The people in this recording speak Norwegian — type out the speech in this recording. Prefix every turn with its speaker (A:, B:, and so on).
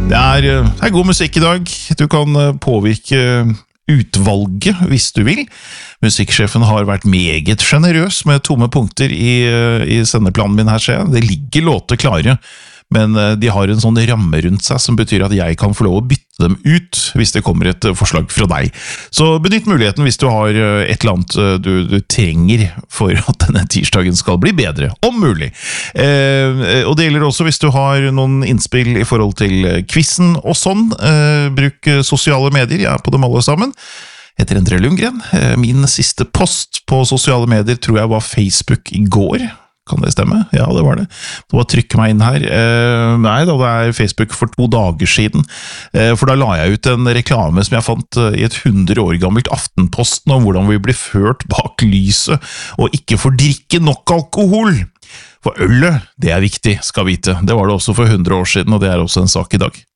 A: Det er god musikk I dag. Du kan påvirke utvalget hvis du vil. Musikksjefen har vært meget generøs med tomme punkter I sendeplanen min her, ser jeg. Det ligger låter klare, men de har en sånn ramme rundt seg som betyr at jeg kan få lov å bytte dem ut hvis det kommer et forslag fra deg. Så benytt muligheten hvis du har et eller annet du trenger for at denne tirsdagen skal bli bedre, om mulig. Og det gjelder også hvis du har noen innspill I forhold til quizen og sånn. Bruk sosiale medier, jeg på dem alle sammen. Jeg heter Endre Lundgren. Min siste post på sosiale medier tror jeg var Facebook I går. Kan det stemme? Ja, det var det. Det var å trykke meg inn her. Nei da, det Facebook for 2 dager siden. For da la jeg ut en reklame som jeg fant I et 100 år gammelt Aftenposten om hvordan vi blir ført bak lyset og ikke får drikke nok alkohol. For ølet, det viktig, skal vite. Det var det også for 100 år siden, og det også en sak I dag.